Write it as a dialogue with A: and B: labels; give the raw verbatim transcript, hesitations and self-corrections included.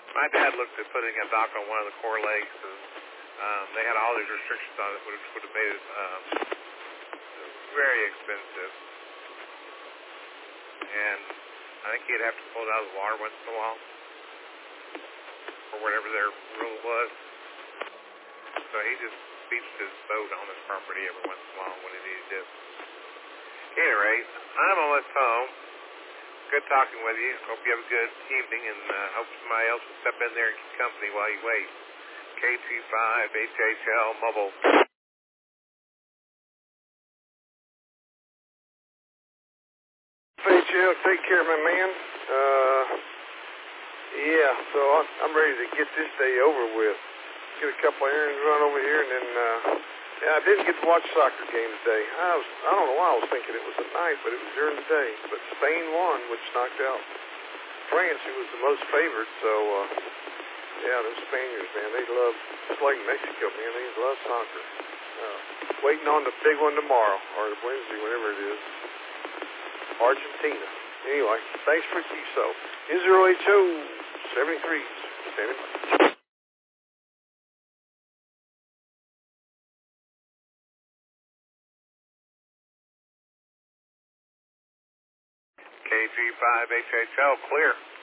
A: My dad looked at putting a dock on one of the core lakes, and um, they had all these restrictions on it, which would have made it um, very expensive. And I think he'd have to pull it out of the water once in a while, or whatever their rule was. So he just beached his boat on his property every once in a while when he needed it. At any rate, I'm almost home. Good talking with you. Hope you have a good evening, and uh, hope somebody else will step in there and keep company while you wait. K two five H H L Mobile.
B: H L, take care, my man. Uh, yeah, so I'm ready to get this day over with. Get a couple errands run over here, and then, uh, yeah, I didn't get to watch soccer game today. I was, I don't know why I was thinking it was at night, but it was during the day. But Spain won, which knocked out France, who was the most favored. So, uh, yeah, those Spaniards, man, they love, just like Mexico, man, they love soccer. Uh, waiting on the big one tomorrow, or Wednesday, whatever it is. Argentina. Anyway, thanks for Q S O. Israel H O seventy-three, standing by.
A: K G five H H L, clear.